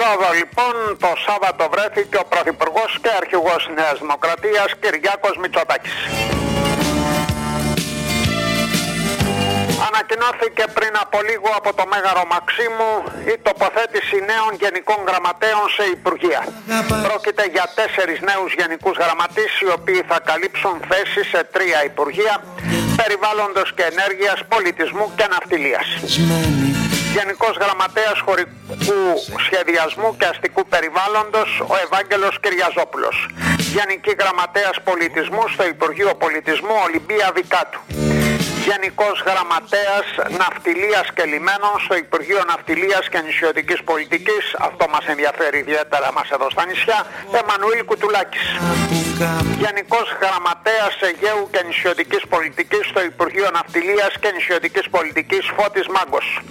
Ρόδο λοιπόν το Σάββατο βρέθηκε ο Πρωθυπουργός και Αρχηγός Νέας Δημοκρατίας Κυριάκος Μητσοτάκης. Ανακοινώθηκε πριν από λίγο από το Μέγαρο Μαξίμου η τοποθέτηση νέων γενικών γραμματέων σε υπουργεία. Πρόκειται για 4 νέους γενικούς γραμματείς οι οποίοι θα καλύψουν θέσεις σε 3 υπουργεία περιβάλλοντος και ενέργειας, πολιτισμού και ναυτιλίας. Γενικός Γραμματέας Χωρικού Σχεδιασμού και Αστικού Περιβάλλοντος ο Ευάγγελος Κυριαζόπουλος. Γενική Γραμματέας Πολιτισμού στο Υπουργείο Πολιτισμού Ολυμπία Βικάτου. Γενικός Γραμματέας Ναυτιλίας και Λιμένων στο Υπουργείο Ναυτιλίας και Νησιωτικής Πολιτικής, αυτό μας ενδιαφέρει ιδιαίτερα μας εδώ στα νησιά, Εμμανουήλ Κουτουλάκης. Γενικός Γραμματέας Αιγαίου και Νησιωτικής Πολιτικής στο Υπουργείο Ναυτιλίας και Νησιωτικής Πολιτικής, Φώτης Μάγκος.